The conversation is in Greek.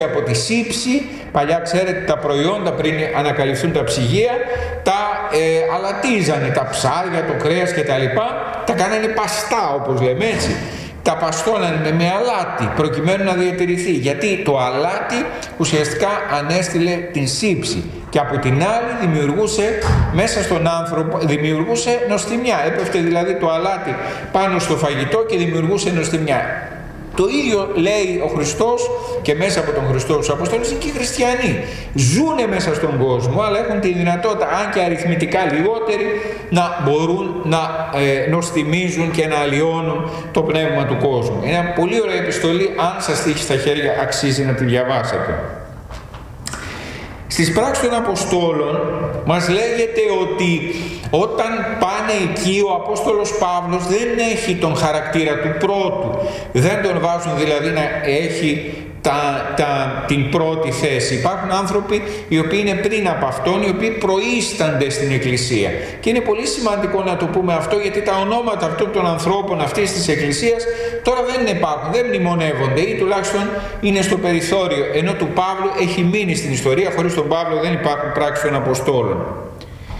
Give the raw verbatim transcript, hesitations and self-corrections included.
από τη σύψη. Παλιά ξέρετε τα προϊόντα πριν ανακαλυφθούν τα ψυγεία τα ε, αλατίζανε, τα ψάρια, το κρέας και τα λοιπά, τα κάνανε παστά όπως λέμε έτσι. Τα παστώνανε με αλάτι προκειμένου να διατηρηθεί, γιατί το αλάτι ουσιαστικά ανέστηλε την σύψη και από την άλλη δημιουργούσε μέσα στον άνθρωπο, δημιουργούσε νοστιμιά, έπεφτε δηλαδή το αλάτι πάνω στο φαγητό και δημιουργούσε νοστιμιά. Το ίδιο λέει ο Χριστός και μέσα από τον Χριστό τους Αποστόλους και οι χριστιανοί. Ζούνε μέσα στον κόσμο, αλλά έχουν τη δυνατότητα, αν και αριθμητικά λιγότεροι, να μπορούν να ε, νοστιμίζουν και να αλλοιώνουν το πνεύμα του κόσμου. Είναι μια πολύ ωραία επιστολή, αν σας τύχει στα χέρια αξίζει να τη διαβάσετε. Στις πράξεις των Αποστόλων μας λέγεται ότι όταν πάνε εκεί ο Απόστολος Παύλος δεν έχει τον χαρακτήρα του πρώτου. Δεν τον βάζουν δηλαδή να έχει τα, τα, την πρώτη θέση. Υπάρχουν άνθρωποι οι οποίοι είναι πριν από αυτόν, οι οποίοι προείστανται στην Εκκλησία. Και είναι πολύ σημαντικό να το πούμε αυτό, γιατί τα ονόματα αυτών των ανθρώπων αυτής της Εκκλησίας τώρα δεν υπάρχουν, δεν μνημονεύονται ή τουλάχιστον είναι στο περιθώριο. Ενώ του Παύλου έχει μείνει στην ιστορία, χωρίς τον Παύλο δεν υπάρχουν πράξεις των Αποστόλων.